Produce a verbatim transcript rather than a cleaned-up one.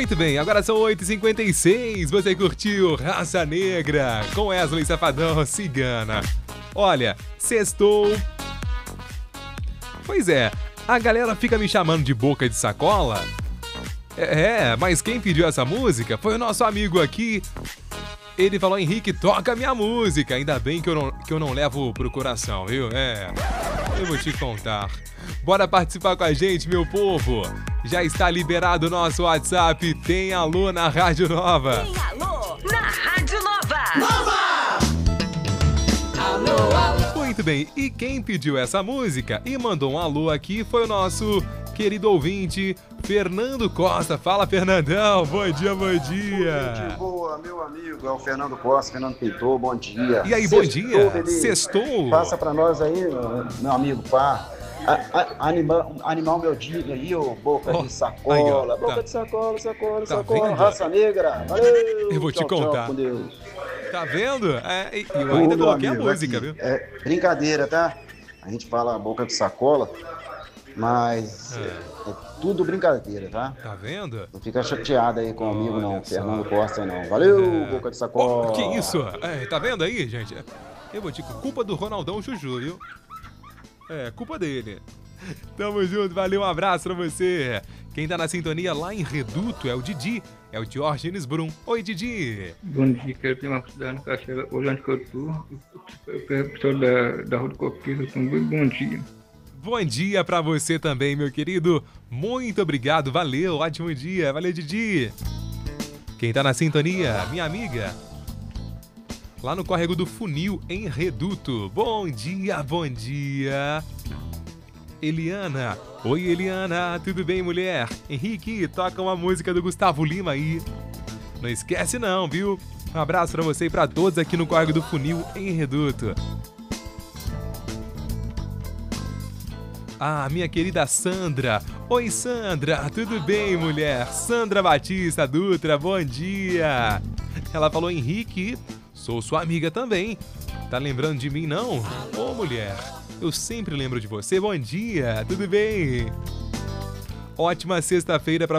Muito bem, agora são oito e cinquenta e seis. Você curtiu Raça Negra com Wesley Safadão, Cigana. Olha, sextou. Pois é, a galera fica me chamando de boca de sacola. É, mas quem pediu essa música foi o nosso amigo aqui. Ele falou: Henrique, toca minha música. Ainda bem que eu não, que eu não levo pro coração, viu? É, eu vou te contar. Bora participar com a gente, meu povo. Já está liberado o nosso WhatsApp. Tem alô na Rádio Nova. Tem alô na Rádio Nova. Nova! Alô, alô. Muito bem, e quem pediu essa música e mandou um alô aqui foi o nosso querido ouvinte, Fernando Costa. Fala, Fernandão. Bom dia, bom dia. Gente boa, meu amigo. É o Fernando Costa, Fernando Pintor. Bom dia. E aí, Sextou, bom dia. beleza? Sextou. Passa pra nós aí, meu amigo, pá. A, a, anima, animar o meu dia aí, ô boca Oh, de sacola. aí, ó, boca tá. de sacola, sacola, Tá sacola. vendo? Raça Negra. Valeu. Eu vou te Tchau, tchau, contar. com Deus. Tá vendo? É, e eu Ô, ainda meu coloquei a amigo, música, aqui, viu? É brincadeira, tá? A gente fala boca de sacola, mas É. é, é tudo brincadeira, tá? Tá vendo? Não fica chateado aí comigo, Olha não. só. Fernando Costa, não. Valeu, É. boca de sacola. Oh, que isso? É, tá vendo aí, gente? Eu vou te... Culpa do Ronaldão Juju, viu? É, culpa dele. Tamo junto, valeu, um abraço pra você. Quem tá na sintonia lá em Reduto é o Didi, é o Diógenes Brum. Oi, Didi. Bom dia, quero ter uma cidade Caixeira, olhando que eu tô. Eu pessoal da, da Rua do Coqueiro, um muito bom dia. Bom dia pra você também, meu querido. Muito obrigado, valeu, ótimo dia. Valeu, Didi. Quem tá na sintonia, minha amiga, lá no Córrego do Funil, em Reduto. Bom dia, bom dia. Eliana. Oi, Eliana. Tudo bem, mulher? Henrique, toca uma música do Gustavo Lima aí. Não esquece não, viu? Um abraço pra você e pra todos aqui no Córrego do Funil, em Reduto. Ah, minha querida Sandra. Oi, Sandra. Tudo bem, mulher? Sandra Batista Dutra, bom dia. Ela falou: Henrique, sou sua amiga também. Tá lembrando de mim, não? Ô, mulher, eu sempre lembro de você. Bom dia, tudo bem? Ótima sexta-feira pra